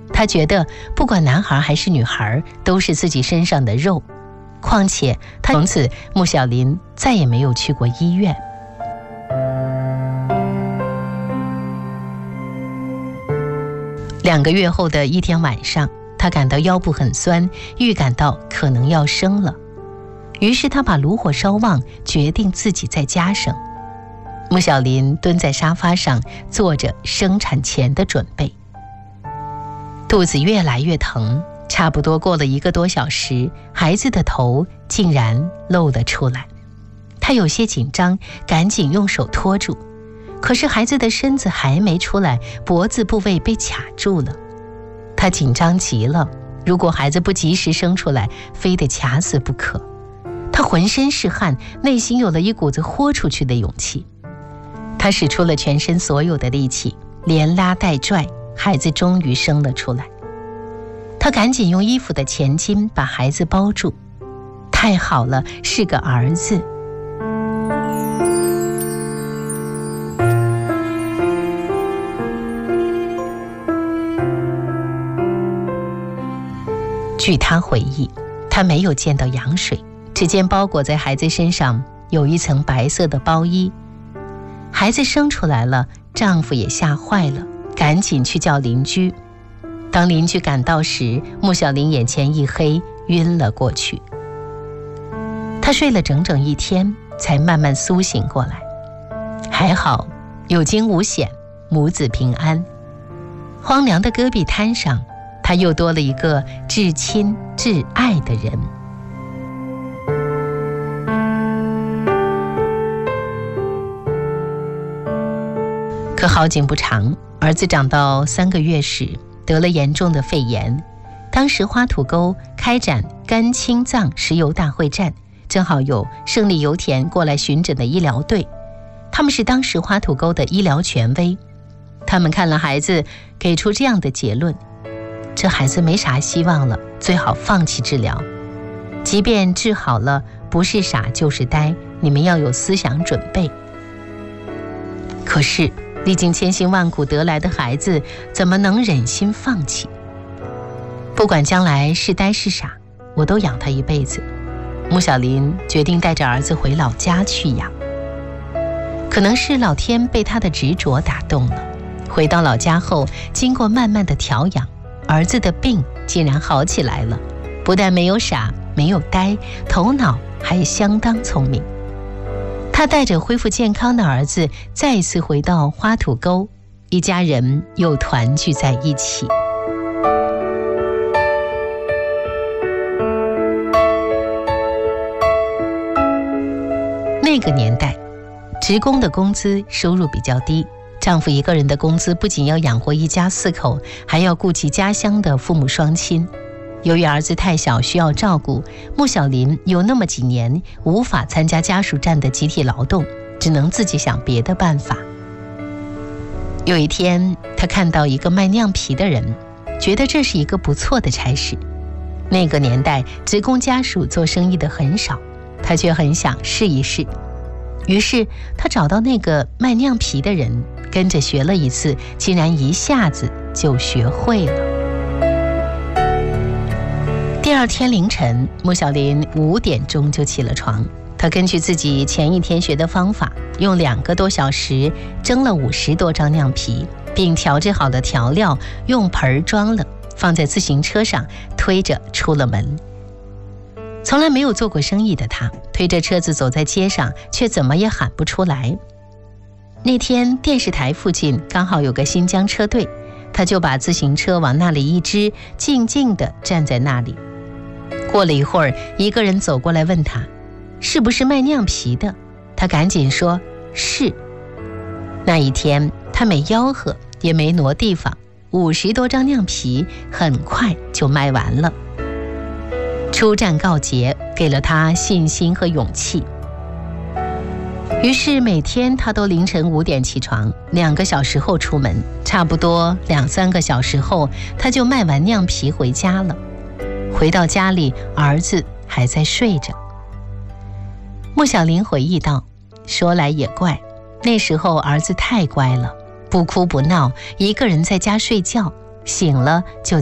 他觉得不管男孩还是女孩都是自己身上的肉，况且他从此穆小林再也没有去过医院。2个月后的一天晚上，他感到腰部很酸，预感到可能要生了。于是他把炉火烧旺，决定自己在家生。穆小林蹲在沙发上，做着生产前的准备。肚子越来越疼，差不多过了1个多小时，孩子的头竟然露了出来。他有些紧张，赶紧用手托住。可是孩子的身子还没出来，脖子部位被卡住了。他紧张极了，如果孩子不及时生出来，非得卡死不可。他浑身是汗，内心有了一股子豁出去的勇气。他使出了全身所有的力气，连拉带拽，孩子终于生了出来。他赶紧用衣服的前襟把孩子包住。太好了，是个儿子。据他回忆，他没有见到羊水，只见包裹在孩子身上有一层白色的包衣。孩子生出来了，丈夫也吓坏了，赶紧去叫邻居。当邻居赶到时，穆小林眼前一黑，晕了过去。他睡了整整1天，才慢慢苏醒过来。还好有惊无险，母子平安。荒凉的戈壁滩上，他又多了一个至亲至爱的人。可好景不长，儿子长到3个月时得了严重的肺炎。当时花土沟开展肝青藏石油大会战，正好有胜利油田过来巡诊的医疗队，他们是当时花土沟的医疗权威。他们看了孩子，给出这样的结论：这孩子没啥希望了，最好放弃治疗。即便治好了，不是傻就是呆，你们要有思想准备。可是历经千辛万苦得来的孩子，怎么能忍心放弃？不管将来是呆是傻，我都养他一辈子。穆小林决定带着儿子回老家去养。可能是老天被他的执着打动了，回到老家后，经过慢慢的调养，儿子的病竟然好起来了，不但没有傻，没有呆，头脑还相当聪明。他带着恢复健康的儿子再一次回到花土沟，一家人又团聚在一起。那个年代，职工的工资收入比较低，丈夫一个人的工资不仅要养活一家4口，还要顾及家乡的父母双亲。由于儿子太小需要照顾，穆小林有那么几年无法参加家属站的集体劳动，只能自己想别的办法。有一天，他看到一个卖酿皮的人，觉得这是一个不错的差事。那个年代，职工家属做生意的很少，他却很想试一试。于是他找到那个卖酿皮的人，跟着学了一次，竟然一下子就学会了。第2天凌晨，穆小林5点钟就起了床。他根据自己前一天学的方法，用2个多小时蒸了50多张酿皮，并调制好的调料用盆装了，放在自行车上，推着出了门。从来没有做过生意的他，推着车子走在街上，却怎么也喊不出来。那天电视台附近刚好有个新疆车队，他就把自行车往那里一支，静静地站在那里。过了一会儿，一个人走过来问他，是不是卖酿皮的？他赶紧说是。那一天他没吆喝，也没挪地方，50多张酿皮很快就卖完了。出战告捷，给了他信心和勇气。于是每天他都凌晨5点起床，2个小时后出门，差不多2-3个小时后，他就卖完酿皮回家了。回到家里，儿子还在睡着。穆小林回忆道，说来也怪，那时候儿子太乖了，不哭不闹，一个人在家睡觉，醒了就